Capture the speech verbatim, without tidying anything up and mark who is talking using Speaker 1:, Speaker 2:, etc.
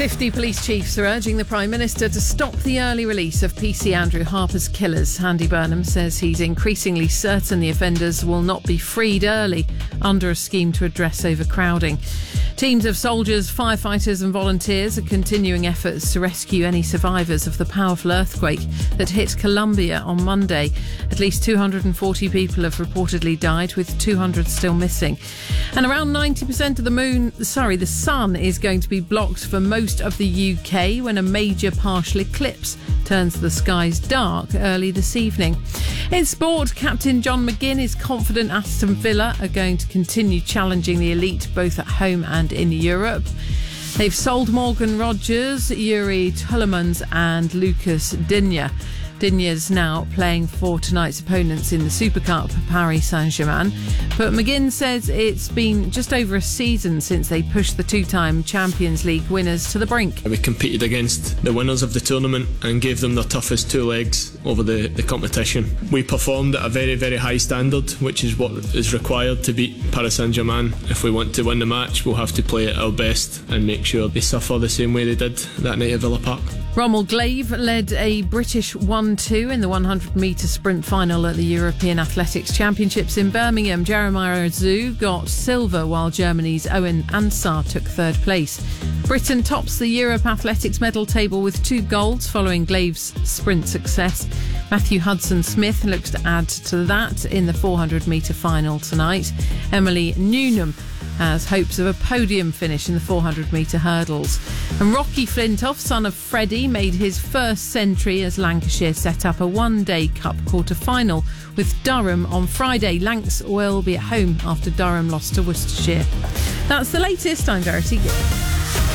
Speaker 1: fifty police chiefs are urging the Prime Minister to stop the early release of P C Andrew Harper's killers. Andy Burnham says he's increasingly certain the offenders will not be freed early under a scheme to address overcrowding. Teams of soldiers, firefighters and volunteers are continuing efforts to rescue any survivors of the powerful earthquake that hit Colombia on Monday. At least two hundred forty people have reportedly died, with two hundred still missing. And around ninety percent of the moon, sorry, the sun is going to be blocked for most of the U K when a major partial eclipse turns the skies dark early this evening. In sport, Captain John McGinn is confident Aston Villa are going to continue challenging the elite both at home and in Europe. They've sold Morgan Rogers, Yuri Tielemans and Lucas Digne. Digne's now playing for tonight's opponents in the Super Cup, Paris Saint-Germain. But McGinn says it's been just over a season since they pushed the two-time Champions League winners to the brink.
Speaker 2: We competed against the winners of the tournament and gave them their toughest two legs over the, the competition. We performed at a very, very high standard, which is what is required to beat Paris Saint-Germain. If we want to win the match, we'll have to play at our best and make sure they suffer the same way they did that night at Villa Park.
Speaker 1: Rommel Glaive led a British one two in the one hundred metre sprint final at the European Athletics Championships in Birmingham. Jeremiah Azu got silver, while Germany's Owen Ansar took third place. Britain tops the Europe Athletics medal table with two golds following Glaive's sprint success. Matthew Hudson-Smith looks to add to that in the four hundred metre final tonight. Emily Newnham has hopes of a podium finish in the four hundred metre hurdles. And Rocky Flintoff, son of Freddie, made his first century as Lancashire set up a one-day cup quarter-final with Durham on Friday. Lancs will be at home after Durham lost to Worcestershire. That's the latest. I'm Verity Gill.